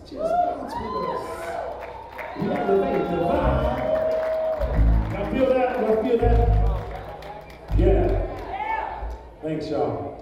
Just dance with us. We elevate the vibe. Y'all feel that? Y'all feel that? Yeah. Thanks, y'all.